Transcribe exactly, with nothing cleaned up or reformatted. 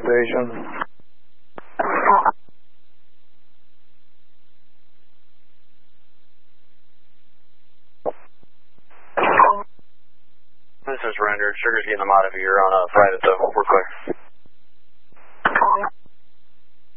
station. This is Render. Sugar's getting them out of here on a private though. We're clear.